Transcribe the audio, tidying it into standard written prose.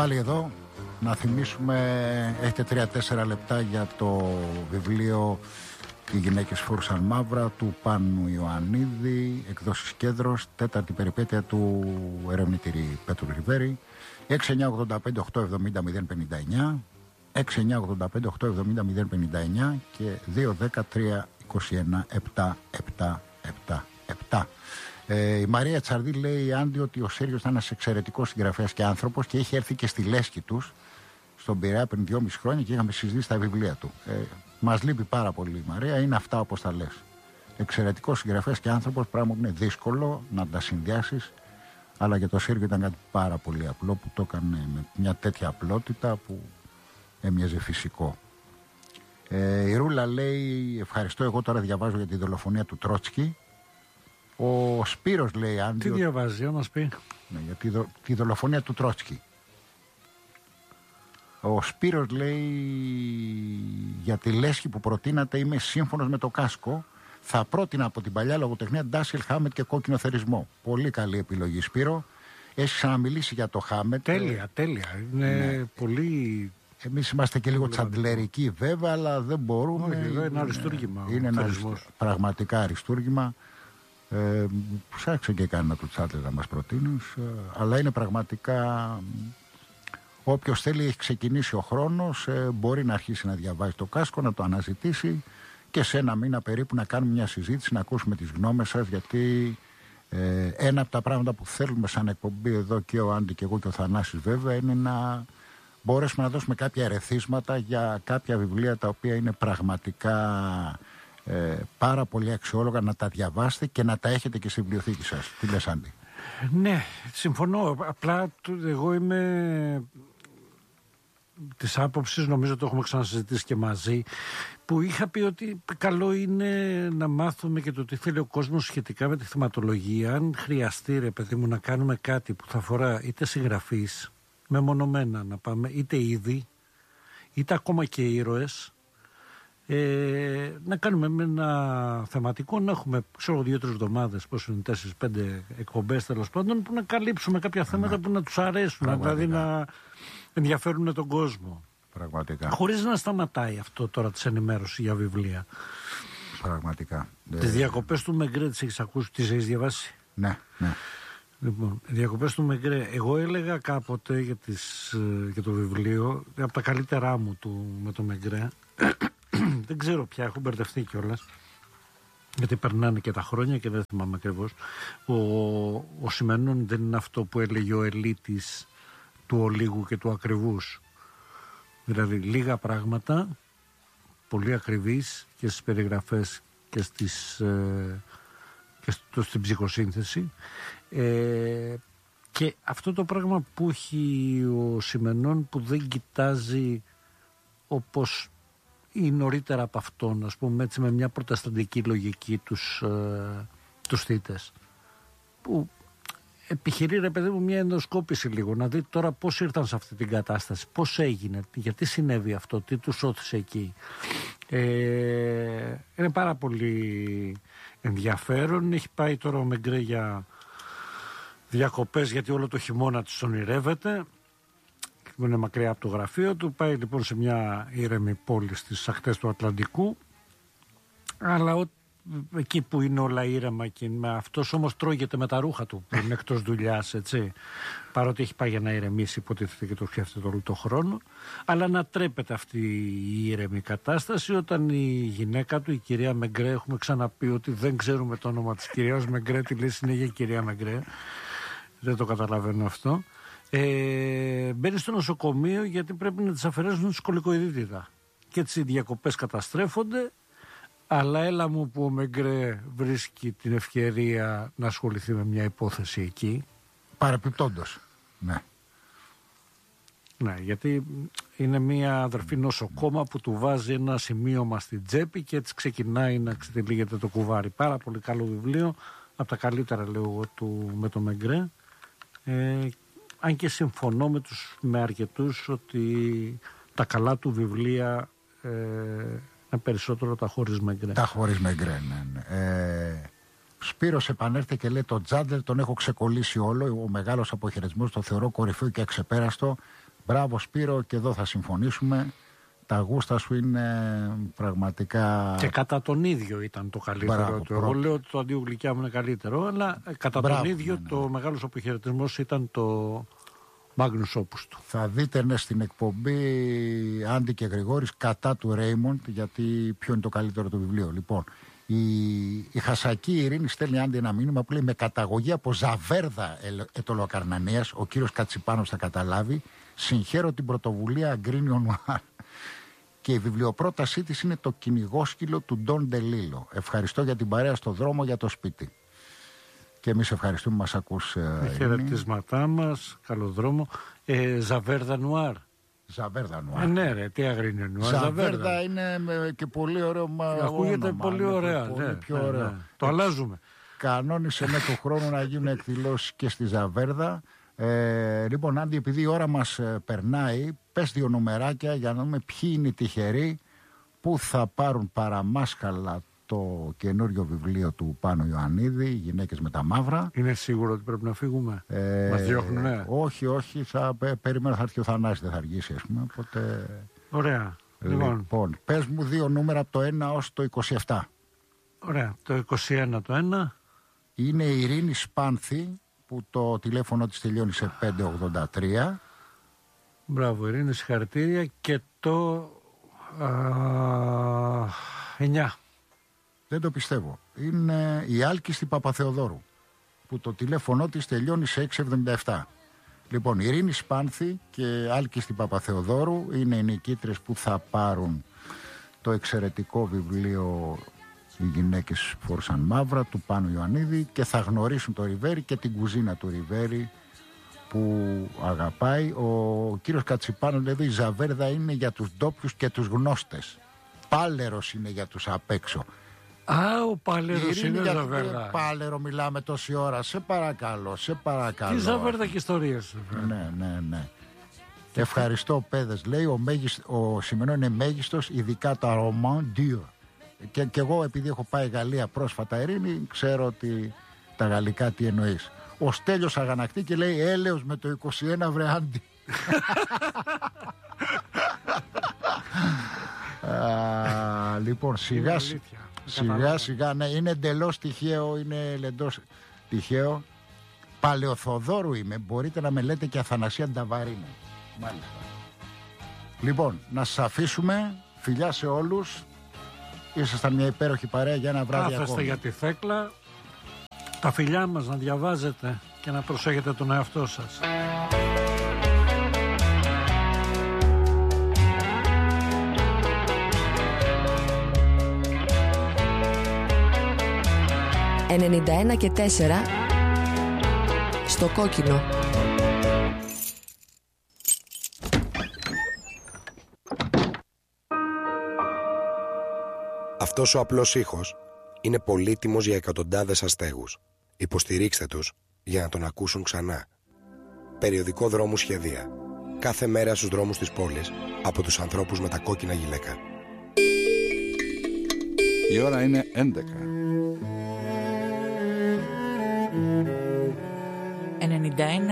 πάλι εδώ. Να θυμίσουμε, έχετε 3-4 λεπτά για το βιβλίο «Οι γυναίκες φόρουσαν μαύρα» του Πάνου Ιωαννίδη, εκδόσεις Κέντρος, τέταρτη περιπέτεια του ερευνητήρη Πέτρου Ριβέρη. 6985-870-059, 6985-870-059 και 210-321-777. Η Μαρία Τσαρδί λέει, Άντι, ότι ο Σέργιος ήταν ένας εξαιρετικός συγγραφέας και άνθρωπος και είχε έρθει και στη λέσχη τους στον Πειραιά πριν 2,5 χρόνια και είχαμε συζητήσει τα βιβλία του. Μας λείπει πάρα πολύ η Μαρία, είναι αυτά όπως τα λες. Εξαιρετικός συγγραφέας και άνθρωπος, πράγμα που είναι δύσκολο να τα συνδυάσεις, αλλά για το Σέργιο ήταν κάτι πάρα πολύ απλό που το έκανε με μια τέτοια απλότητα που έμοιαζε φυσικό. Η Ρούλα λέει, ευχαριστώ, εγώ τώρα διαβάζω για τη δολοφονία του Τρότσκι. Ο Σπύρος λέει, Άντι. Τι διαβάζει, να μας πει. Ναι, για τη δολοφονία του Τρότσκι. Ο Σπύρος λέει, για τη λέσχη που προτείνατε είμαι σύμφωνος με το Κάσκο. Θα πρότεινα από την παλιά λογοτεχνία Ντάσιλ, Χάμετ και Κόκκινο Θερισμό. Πολύ καλή επιλογή, Σπύρο. Έχει ξαναμιλήσει για το Χάμετ. Τέλεια. Είναι πολύ. Εμείς είμαστε και λίγο τσαντλερικοί βέβαια, αλλά δεν μπορούμε. Όχι, εδώ είναι αριστούργημα. Είναι ένα πραγματικά αριστούργημα. Ψάξε και κανένα του Τσάντλερ να μας προτείνεις. Αλλά είναι πραγματικά. Όποιος θέλει, έχει ξεκινήσει ο χρόνος, μπορεί να αρχίσει να διαβάζει το Κάσκο, να το αναζητήσει και σε ένα μήνα περίπου να κάνουμε μια συζήτηση, να ακούσουμε τις γνώμες σας, γιατί ένα από τα πράγματα που θέλουμε σαν εκπομπή εδώ και ο Άντι και εγώ και ο Θανάσης βέβαια είναι να μπορέσουμε να δώσουμε κάποια ερεθίσματα για κάποια βιβλία τα οποία είναι πραγματικά πάρα πολύ αξιόλογα, να τα διαβάσετε και να τα έχετε και στη βιβλιοθήκη σας. Τι λες, Άντι? Ναι, συμφωνώ. Απλά εγώ είμαι της άποψης, νομίζω το έχουμε ξανασυζητήσει και μαζί, που είχα πει ότι καλό είναι να μάθουμε και το τι θέλει ο κόσμος σχετικά με τη θεματολογία. Αν χρειαστεί, ρε παιδί μου, να κάνουμε κάτι που θα αφορά είτε συγγραφείς μεμονωμένα να πάμε, είτε είδη, είτε ακόμα και ήρωες, να κάνουμε με ένα θεματικό, να έχουμε 2-3 εβδομάδες, πόσο είναι, 4-5 εκπομπές τέλος πάντων, που να καλύψουμε κάποια θέματα που να τους αρέσουν, δηλαδή να ενδιαφέρουν τον κόσμο. Πραγματικά. Χωρίς να σταματάει αυτό τώρα της ενημέρωση για βιβλία. Πραγματικά. Τις διακοπές του Μεγκρέ τις έχεις ακούσει, τις έχεις διαβάσει? Ναι. Λοιπόν, οι διακοπές του Μεγκρέ, εγώ έλεγα κάποτε για το βιβλίο, από τα καλύτερά μου με το Μεγκρέ, δεν ξέρω πια, έχω μπερδευτεί κιόλας, γιατί περνάνε και τα χρόνια και δεν θυμάμαι ακριβώς. Ο Σιμενών δεν είναι αυτό που έλεγε ο Ελίτης του ολίγου και του ακριβούς. Δηλαδή λίγα πράγματα, πολύ ακριβείς και στις περιγραφές και στην ψυχοσύνθεση. Και αυτό το πράγμα που έχει ο Σιμενών, που δεν κοιτάζει όπως ή νωρίτερα από αυτόν, ας πούμε, έτσι, με μια προτεσταντική λογική τους θήτες, που επιχειρεί, ρε παιδί μου, μια ενδοσκόπηση λίγο, να δει τώρα πώς ήρθαν σε αυτή την κατάσταση, πώς έγινε, γιατί συνέβη αυτό, τι τους όθησε εκεί. Είναι πάρα πολύ ενδιαφέρον. Έχει πάει τώρα ο Μεγκρέ για διακοπές, γιατί όλο το χειμώνα τους ονειρεύεται. Είναι μακριά από το γραφείο του. Πάει λοιπόν σε μια ήρεμη πόλη στις ακτές του Ατλαντικού, αλλά εκεί που είναι όλα ήρεμα, και αυτός όμως τρώγεται με τα ρούχα του που είναι εκτός δουλειάς, έτσι, παρότι έχει πάει για να ηρεμήσει, υποτίθεται, και το σκέφτεται όλο το χρόνο, αλλά ανατρέπεται αυτή η ήρεμη κατάσταση όταν η γυναίκα του, η κυρία Μεγκρέ, έχουμε ξαναπεί ότι δεν ξέρουμε το όνομα της κυρίας Μεγκρέ, τη λέει συνέχεια κυρία Μεγκρέ, δεν το καταλαβαίνω αυτό. Μπαίνει στο νοσοκομείο γιατί πρέπει να της αφαιρέσουν σκολικοειδίτιδα. Και έτσι οι διακοπές καταστρέφονται, αλλά έλα μου που ο Μεγκρέ βρίσκει την ευκαιρία να ασχοληθεί με μια υπόθεση εκεί. Παρεπιπτόντως. Ναι, γιατί είναι μια αδερφή νοσοκόμα που του βάζει ένα σημείωμα στην τσέπη και έτσι ξεκινάει να ξετυλίγεται το κουβάρι. Πάρα πολύ καλό βιβλίο, από τα καλύτερα, λέω εγώ, με το Μεγκρέ. Αν και συμφωνώ με αρκετούς ότι τα καλά του βιβλία είναι περισσότερο τα χωρίς Μεγκρέ. Τα χωρίς Μεγκρέ, ναι. Σπύρος επανέρχεται και λέει, τον Τσάντλερ τον έχω ξεκολλήσει όλο. Ο μεγάλος αποχαιρετισμός το θεωρώ κορυφαίο και αξεπέραστο. Μπράβο Σπύρο, και εδώ θα συμφωνήσουμε. Τα γούστα σου είναι πραγματικά... Και κατά τον ίδιο ήταν το καλύτερο του. Εγώ λέω ότι το αντιουγλυκιά μου είναι καλύτερο, αλλά κατά τον ίδιο το μεγάλος αποχαιρετισμός ήταν το Magnus Opus του. Θα δείτε στην εκπομπή Άντι και Γρηγόρης κατά του Ρέιμοντ, γιατί ποιο είναι το καλύτερο του βιβλίο. Λοιπόν, η Χασακή Ειρήνη στέλνει, Άντι, ένα μήνυμα που λέει: με καταγωγή από Ζαβέρδα Ετωλοκαρνανίας, ο κύριος Κατσιπάνος θα καταλάβει, συγχαίρω την πρωτοβουλία Γκρίνιο Νουάρ. Και η βιβλιοπρότασή της είναι το κυνηγόσκυλο του Ντον Ντελίλο. Ευχαριστώ για την παρέα στο δρόμο, για το σπίτι. Και εμείς ευχαριστούμε που μας ακούς. Χαιρετίσματά μας, καλό δρόμο. Ζαβέρδα Νουάρ. Ζαβέρδα Νουάρ. Ναι, ρε, τι Αγρίνιο Νουάρ. Ζαβέρδα είναι και πολύ ωραίο ακούγεται όνομα. Πολύ ωραία. Πολύ πιο ωραίο. Ναι. Το αλλάζουμε. Κανόνισε με του χρόνου να γίνουν εκδηλώσεις και στη Ζαβέρδα. Λοιπόν, Άντι, επειδή η ώρα μας περνάει, πες 2 νομεράκια για να δούμε ποιοι είναι οι τυχεροί που θα πάρουν παραμάσχαλα το καινούριο βιβλίο του Πάνου Ιωαννίδη, «Οι γυναίκες με τα μαύρα». Είναι σίγουρο ότι πρέπει να φύγουμε? Μας διώχνουνε? Όχι, περιμένω, θα έρθει ο Θανάσης, δεν θα αργήσει, ας πούμε, οπότε... Ωραία. Λοιπόν, πες μου 2 νούμερα από το 1 ως το 27. Ωραία, το 21 το 1. Είναι η Ειρήνη Σπάνθη, που το τηλέφωνο της τελειώνει σε 583. Μπράβο Ειρήνη, συγχαρητήρια. Και το 9. Δεν το πιστεύω. Είναι η Άλκιστη Παπαθεοδόρου, που το τηλέφωνο της τελειώνει σε 677. Λοιπόν, η Ειρήνη Σπάνθη και Άλκιστη Παπαθεοδόρου είναι οι νικήτρες που θα πάρουν το εξαιρετικό βιβλίο «Οι γυναίκες φόρσαν μαύρα» του Πάνου Ιωαννίδη και θα γνωρίσουν το Ριβέρι και την κουζίνα του Ριβέρι που αγαπάει. Ο κύριος Κατσιπάνος λέει: η Ζαβέρδα είναι για τους ντόπιους και τους γνώστες. Πάλερος είναι για τους απ' έξω. Ο Πάλερος είναι Ζαβέρδα. Πάλερο μιλάμε τόση ώρα. Σε παρακαλώ. Τι Ζαβέρδα και ιστορίες. Ναι. Ευχαριστώ, παιδες. Λέει ο Σημερινό είναι μέγιστος, ειδικά τα roman dur. Και εγώ, επειδή έχω πάει Γαλλία πρόσφατα, Ειρήνη, ξέρω ότι τα γαλλικά τι εννοείς. Ο Στέλιος αγανακτεί και λέει: έλεος με το 21 βρε Άντι. Λοιπόν, σιγά, ναι, είναι εντελώς τυχαίο, είναι λεντός τυχαίο. Παλαιοθοδόρου είμαι, μπορείτε να με λέτε και Αθανασία Νταβαρίνη. Μάλιστα. Λοιπόν, να σας αφήσουμε. Φιλιά σε όλους. Ήσασταν μια υπέροχη παρέα για ένα βράδυ ακόμη. Κάθεστε για τη Θέκλα. Τα φιλιά μας, να διαβάζετε και να προσέχετε τον εαυτό σας. «91 και 4» στο κόκκινο. Αυτός ο απλός ήχος είναι πολύτιμος για εκατοντάδες αστέγους. Υποστηρίξτε τους για να τον ακούσουν ξανά. Περιοδικό Δρόμου Σχεδία. Κάθε μέρα στους δρόμους της πόλης από τους ανθρώπους με τα κόκκινα γυλαίκα. Η ώρα είναι 11. 91